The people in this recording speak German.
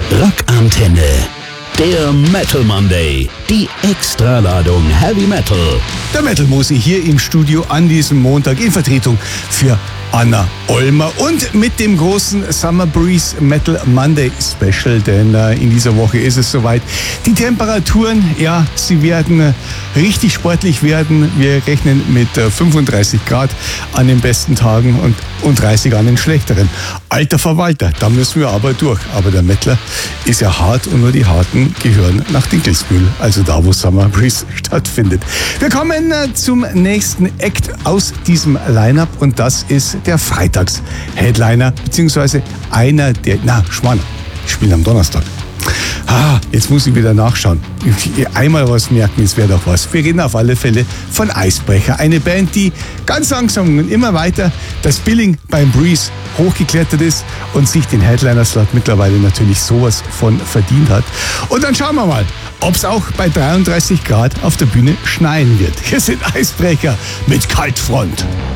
Rockantenne. Der Metal Monday. Die Extraladung Heavy Metal. Der Metal Musi hier im Studio an diesem Montag in Vertretung für Anna Olmer und mit dem großen Summer Breeze Metal Monday Special, denn in dieser Woche ist es soweit. Die Temperaturen, ja, sie werden richtig sportlich werden. Wir rechnen mit 35 Grad an den besten Tagen und 30 an den schlechteren. Alter Verwalter, da müssen wir aber durch. Aber der Mettler ist ja hart und nur die Harten gehören nach Dinkelsbühl, also da, wo Summer Breeze stattfindet. Wir kommen zum nächsten Act aus diesem Line-Up und das ist der Freitags-Headliner, beziehungsweise einer der, ich spiele am Donnerstag. Jetzt muss ich wieder nachschauen. Einmal was merken, es wäre doch was. Wir reden auf alle Fälle von Eisbrecher. Eine Band, die ganz langsam und immer weiter das Billing beim Breeze hochgeklettert ist und sich den Headliner-Slot mittlerweile natürlich sowas von verdient hat. Und dann schauen wir mal, ob es auch bei 33 Grad auf der Bühne schneien wird. Hier sind Eisbrecher mit Kaltfront.